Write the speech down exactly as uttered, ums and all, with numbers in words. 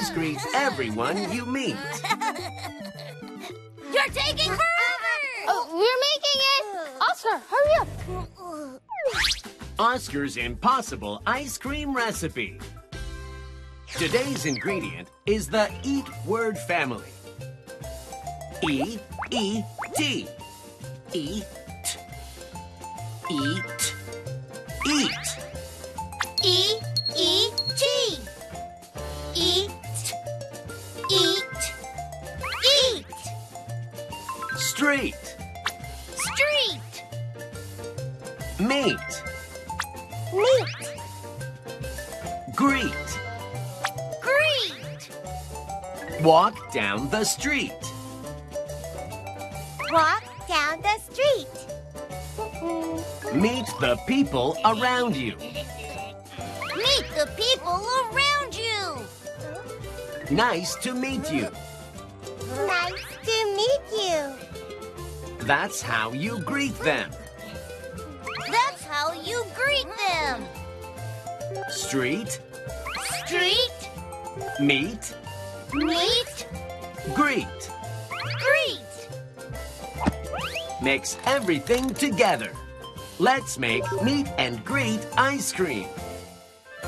always greet everyone you meet. You're taking forever! Oh, we're making it! Oscar, hurry up! Oscar's Impossible Ice Cream Recipe. Today's ingredient is the EAT word family. E, E, T. Eat. Eat. Eat. E, E, T. Eat. Eat. Eat. Street. Street. Meet. Meet. Greet. Greet. Walk down the street. Walk down the street. Meet the people around you. Meet the people around you. Nice to meet you. Nice to meet you. That's how you greet them. That's how you greet them. Street. Street. Meet. Meet. Greet. Greet. Mix everything together. Let's make meet and greet ice cream.